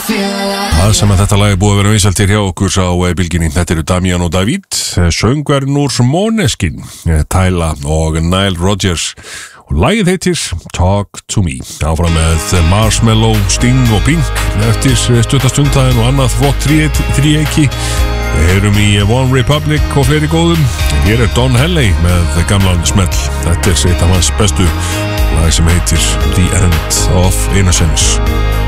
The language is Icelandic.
Það sem að þetta lag er búið að vera vinsælt hjá okkur á bylginni. Þetta eru Damian og David, söngverinn úr Måneskin, Tyla og Nile Rodgers, og lagið heitir Talk to Me. Áfram með Marshmello, Sting og Pink eftir stuttastundtaðin og annað flott þríeiki. Við heyrum í One Republic og fleiri góðum. Hér er Don Henley með gamlan smell. Þetta er eitt af hans bestu lag sem heitir The End of Innocence.